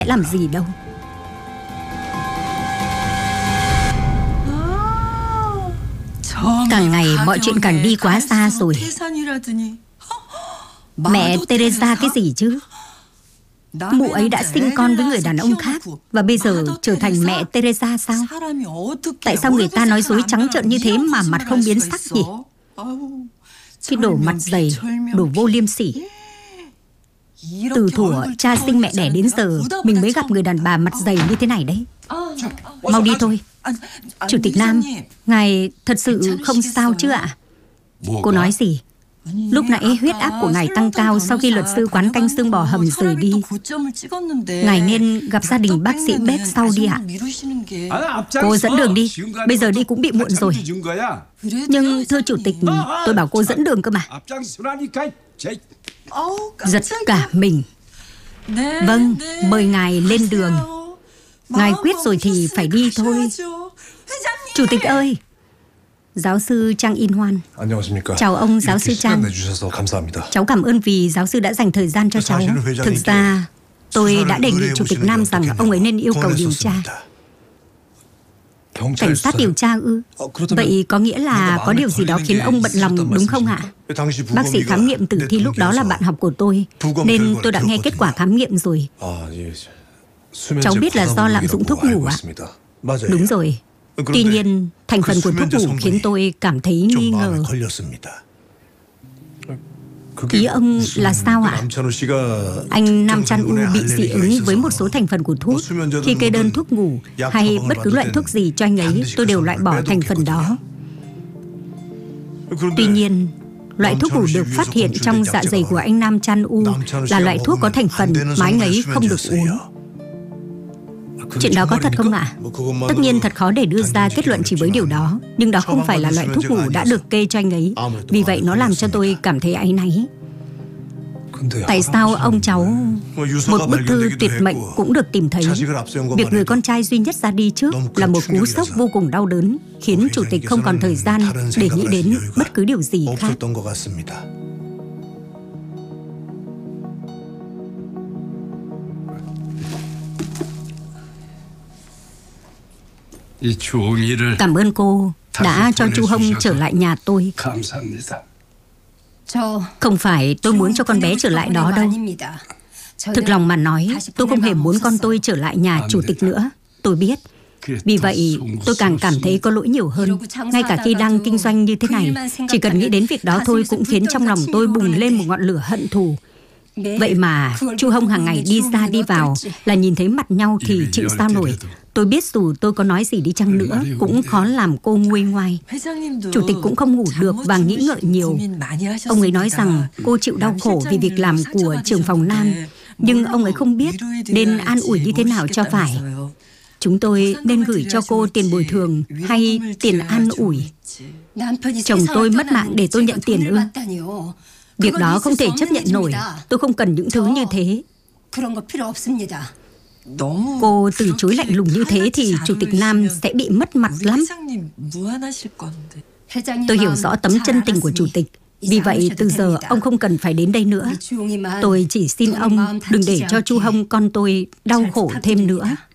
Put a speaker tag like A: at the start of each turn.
A: làm gì đâu. Càng ngày mọi chuyện càng đi quá xa rồi. Mẹ Teresa cái gì chứ? Mụ ấy đã sinh con với người đàn ông khác và bây giờ trở thành mẹ Teresa sao? Tại sao người ta nói dối trắng trợn như thế mà mặt không biến sắc nhỉ? Cái đồ mặt dày, đồ vô liêm sỉ. Từ thuở cha sinh mẹ đẻ đến giờ mình mới gặp người đàn bà mặt dày như thế này đấy. Mau đi thôi. Chủ tịch Nam, ngài thật sự không sao chứ ạ? Cô nói gì? Lúc nãy huyết áp của ngài tăng cao sau khi luật sư quán canh xương bò hầm rời đi. Ngài nên gặp gia đình bác sĩ bếp sau đi ạ. Cô dẫn đường đi. Bây giờ đi cũng bị muộn rồi. Nhưng thưa chủ tịch, tôi bảo cô dẫn đường cơ mà. Giật cả mình. Vâng, mời ngài lên đường. Ngài quyết rồi thì phải đi thôi. Chủ tịch ơi! Giáo sư Trang In Hoan. Chào ông giáo sư Trang. Cháu cảm ơn vì giáo sư đã dành thời gian cho cháu. Thực ra tôi đã đề nghị Chủ tịch Nam rằng ông ấy nên yêu cầu điều tra. Cảnh sát điều tra ư? Vậy có nghĩa là có điều gì đó khiến ông bận lòng đúng không ạ? Bác sĩ khám nghiệm tử thi lúc đó là bạn học của tôi, nên tôi đã nghe kết quả khám nghiệm rồi. Cháu biết là do lạm dụng thuốc ngủ ạ? Đúng rồi. Tuy nhiên, thành phần của thuốc ngủ khiến tôi cảm thấy nghi ngờ. Ý ông là sao ạ? Anh Nam Chan U bị dị ứng với một số thành phần của thuốc. Khi kê đơn thuốc ngủ hay bất cứ loại thuốc gì cho anh ấy, tôi đều loại bỏ thành phần đó. Tuy nhiên, loại thuốc ngủ được phát hiện trong dạ dày của anh Nam Chan U là loại thuốc có thành phần mà anh ấy không được uống. Chuyện đó có thật không ạ? Tất nhiên thật khó để đưa ra kết luận chỉ với điều đó. Nhưng đó không phải là loại thuốc ngủ đã được kê cho anh ấy. Vì vậy nó làm cho tôi cảm thấy áy náy. Tại sao ông cháu... Một bức thư tuyệt mệnh cũng được tìm thấy. Việc người con trai duy nhất ra đi trước là một cú sốc vô cùng đau đớn, khiến chủ tịch không còn thời gian để nghĩ đến bất cứ điều gì khác. Cảm ơn cô đã cho chú Hông trở lại nhà tôi. Không phải tôi muốn cho con bé trở lại đó đâu. Thực lòng mà nói, tôi không hề muốn con tôi trở lại nhà chủ tịch nữa. Tôi biết. Vì vậy, tôi càng cảm thấy có lỗi nhiều hơn. Ngay cả khi đang kinh doanh như thế này, chỉ cần nghĩ đến việc đó thôi cũng khiến trong lòng tôi bùng lên một ngọn lửa hận thù. Vậy mà chú Hông hàng ngày đi ra đi vào là nhìn thấy mặt nhau thì chịu sao nổi. Tôi biết dù tôi có nói gì đi chăng nữa cũng khó làm cô nguôi ngoai. Chủ tịch cũng không ngủ được và nghĩ ngợi nhiều. Ông ấy nói rằng cô chịu đau khổ vì việc làm của trưởng phòng Nam, nhưng ông ấy không biết nên an ủi như thế nào cho phải. Chúng tôi nên gửi cho cô tiền bồi thường hay tiền an ủi? Chồng tôi mất mạng để tôi nhận tiền ư? Việc đó không thể chấp nhận nổi. Tôi không cần những thứ như thế. Cô từ chối lạnh lùng như thế thì Chủ tịch Nam sẽ bị mất mặt lắm. Tôi hiểu rõ tấm chân tình của Chủ tịch. Vì vậy từ giờ ông không cần phải đến đây nữa. Tôi chỉ xin ông đừng để cho chú Hông con tôi đau khổ thêm nữa.